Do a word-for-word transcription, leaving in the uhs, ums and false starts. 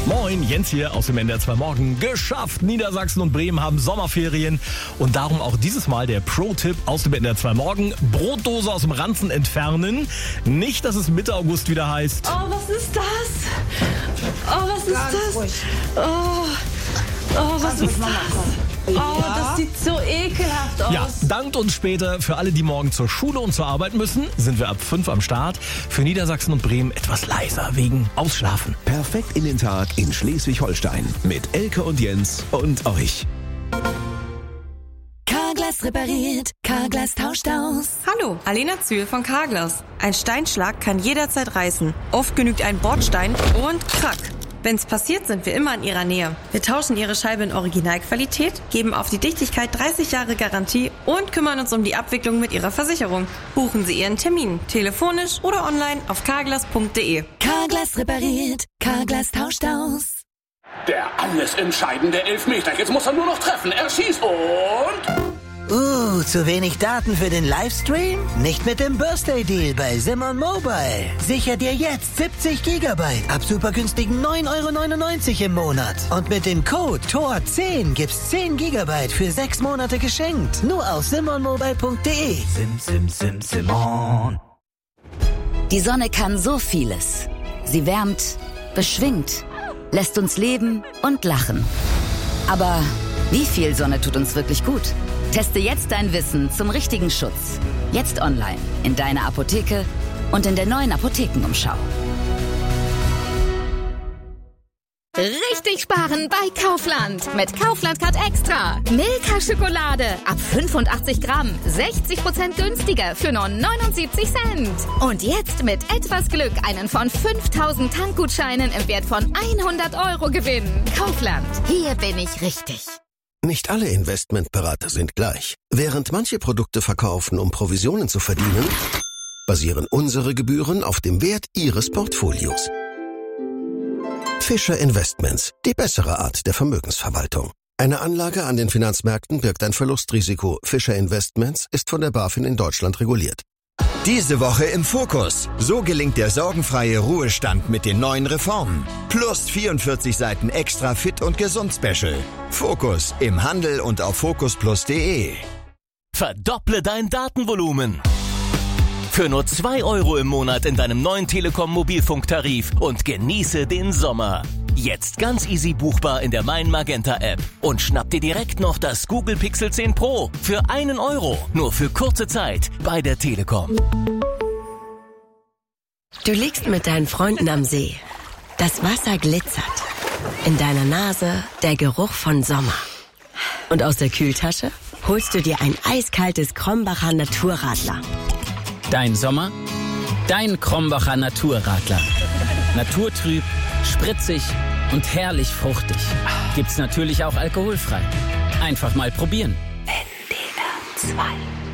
Moin, Jens hier aus dem N D R zwei Morgen. Geschafft! Niedersachsen und Bremen haben Sommerferien und darum auch dieses Mal der Pro-Tipp aus dem N D R zwei Morgen. Brotdose aus dem Ranzen entfernen. Nicht, dass es Mitte August wieder heißt. Oh, was ist das? Oh, was ist das? Oh, oh was ist das? Oh, das sieht so ekelhaft aus. Ja, dankt uns später. Für alle, die morgen zur Schule und zur Arbeit müssen, sind wir ab fünf am Start. Für Niedersachsen und Bremen etwas leiser wegen Ausschlafen. Perfekt in den Tag in Schleswig-Holstein mit Elke und Jens und euch. Carglass repariert, Carglass tauscht aus. Hallo, Alena Zühl von Carglass. Ein Steinschlag kann jederzeit reißen. Oft genügt ein Bordstein und krack. Wenn's passiert, sind wir immer in Ihrer Nähe. Wir tauschen Ihre Scheibe in Originalqualität, geben auf die Dichtigkeit dreißig Jahre Garantie und kümmern uns um die Abwicklung mit Ihrer Versicherung. Buchen Sie Ihren Termin, telefonisch oder online auf carglass punkt de. Carglass repariert, Carglass tauscht aus. Der alles entscheidende Elfmeter. Jetzt muss er nur noch treffen. Er schießt und... Uh, zu wenig Daten für den Livestream? Nicht mit dem Birthday-Deal bei Simon Mobile. Sicher dir jetzt siebzig Gigabyte ab super günstigen neun Euro neunundneunzig im Monat. Und mit dem Code T O R zehn gibt's zehn Gigabyte für sechs Monate geschenkt. Nur auf simon mobile punkt de. Sim, sim, sim, Simon. Die Sonne kann so vieles. Sie wärmt, beschwingt, lässt uns leben und lachen. Aber wie viel Sonne tut uns wirklich gut? Teste jetzt dein Wissen zum richtigen Schutz. Jetzt online, in deiner Apotheke und in der neuen Apothekenumschau. Richtig sparen bei Kaufland. Mit Kaufland Card Extra. Milka Schokolade ab fünfundachtzig Gramm. sechzig Prozent günstiger für nur neunundsiebzig Cent. Und jetzt mit etwas Glück einen von fünftausend Tankgutscheinen im Wert von hundert Euro gewinnen. Kaufland. Hier bin ich richtig. Nicht alle Investmentberater sind gleich. Während manche Produkte verkaufen, um Provisionen zu verdienen, basieren unsere Gebühren auf dem Wert Ihres Portfolios. Fischer Investments, die bessere Art der Vermögensverwaltung. Eine Anlage an den Finanzmärkten birgt ein Verlustrisiko. Fischer Investments ist von der BaFin in Deutschland reguliert. Diese Woche im Fokus. So gelingt der sorgenfreie Ruhestand mit den neuen Reformen. Plus vierundvierzig Seiten extra Fit und Gesund Special. Fokus im Handel und auf fokus plus punkt de. Verdopple dein Datenvolumen. Für nur zwei Euro im Monat in deinem neuen Telekom Mobilfunktarif und genieße den Sommer. Jetzt ganz easy buchbar in der Mein Magenta App. Und schnapp dir direkt noch das Google Pixel zehn Pro für einen Euro. Nur für kurze Zeit bei der Telekom. Du liegst mit deinen Freunden am See. Das Wasser glitzert. In deiner Nase der Geruch von Sommer. Und aus der Kühltasche holst du dir ein eiskaltes Krombacher Naturradler. Dein Sommer, dein Krombacher Naturradler. Naturtrüb, spritzig und herrlich fruchtig. Gibt's natürlich auch alkoholfrei. Einfach mal probieren. N D R zwei